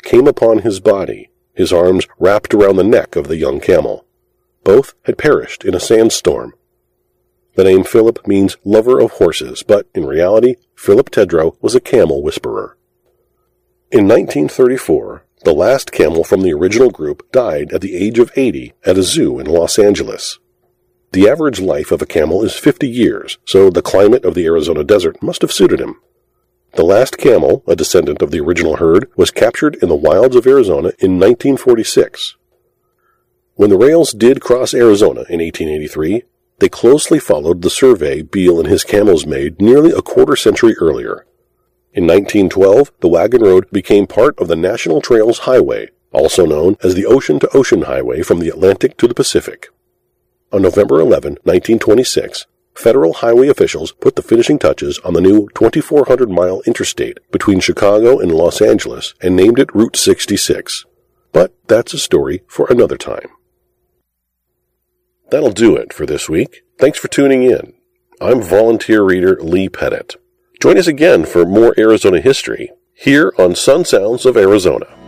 came upon his body, his arms wrapped around the neck of the young camel. Both had perished in a sandstorm. The name Philip means lover of horses, but in reality, Philip Tedrow was a camel whisperer. In 1934, the last camel from the original group died at the age of 80 at a zoo in Los Angeles. The average life of a camel is 50 years, so the climate of the Arizona desert must have suited him. The last camel, a descendant of the original herd, was captured in the wilds of Arizona in 1946. When the rails did cross Arizona in 1883, they closely followed the survey Beale and his camels made nearly a quarter-century earlier. In 1912, the wagon road became part of the National Trails Highway, also known as the Ocean-to-Ocean Highway from the Atlantic to the Pacific. On November 11, 1926, federal highway officials put the finishing touches on the new 2,400-mile interstate between Chicago and Los Angeles and named it Route 66. But that's a story for another time. That'll do it for this week. Thanks for tuning in. I'm volunteer reader Lee Pettit. Join us again for more Arizona history here on Sun Sounds of Arizona.